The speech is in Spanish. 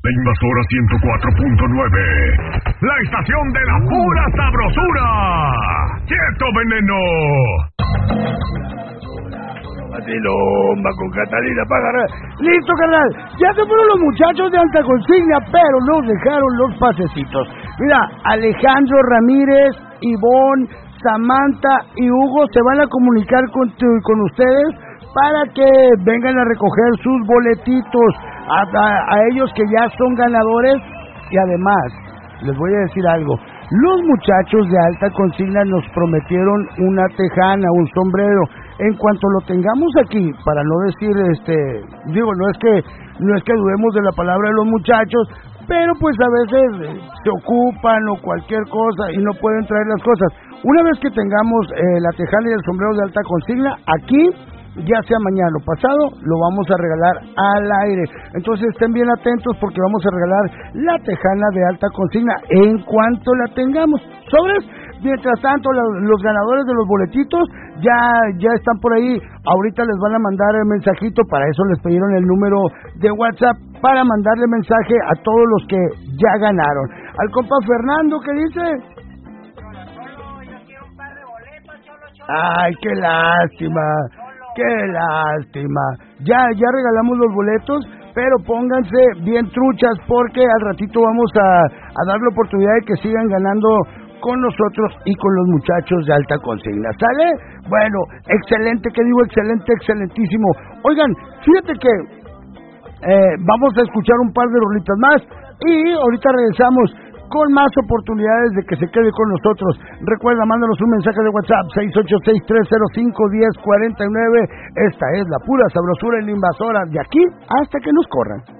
La Invasora 104.9. La estación de la pura sabrosura. ¡Quieto, veneno! Vacilomba con Catalina Pájara. Listo, carnal. Ya se fueron los muchachos de alta consigna, pero nos dejaron los pasecitos. Mira, Alejandro Ramírez, Ivonne, Samantha y Hugo se van a comunicar con ustedes para que vengan a recoger sus boletitos a ellos que ya son ganadores. Y además, les voy a decir algo. Los muchachos de alta consigna nos prometieron una tejana, un sombrero. En cuanto lo tengamos aquí, para no decir, no es que dudemos de la palabra de los muchachos, pero pues a veces se ocupan o cualquier cosa y no pueden traer las cosas. Una vez que tengamos la tejana y el sombrero de alta consigna aquí, ya sea mañana o pasado, lo vamos a regalar al aire. Entonces estén bien atentos porque vamos a regalar la tejana de alta consigna en cuanto la tengamos. ¿Sobres? Mientras tanto, los ganadores de los boletitos ya están por ahí. Ahorita les van a mandar el mensajito, para eso les pidieron el número de WhatsApp, para mandarle mensaje a todos los que ya ganaron. Al compa Fernando, ¿qué dice? Ay, qué lástima. ¡Qué lástima! Ya regalamos los boletos, pero pónganse bien truchas porque al ratito vamos a dar la oportunidad de que sigan ganando con nosotros y con los muchachos de alta consigna. ¿Sale? Bueno, excelente, ¿qué digo? Excelente, excelentísimo. Oigan, fíjate que vamos a escuchar un par de rolitas más y ahorita regresamos con más oportunidades de que se quede con nosotros. Recuerda, mándanos un mensaje de WhatsApp 686-305-1049. Esta es la pura sabrosura en la Invasora, de aquí hasta que nos corran.